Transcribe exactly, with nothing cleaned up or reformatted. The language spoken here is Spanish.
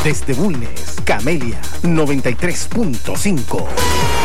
Desde Bulnes, Camelia noventa y tres punto cinco.